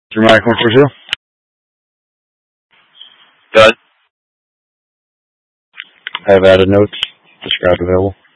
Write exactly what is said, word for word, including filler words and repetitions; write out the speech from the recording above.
Dramatic one for two. Done. I have added notes. Describe available.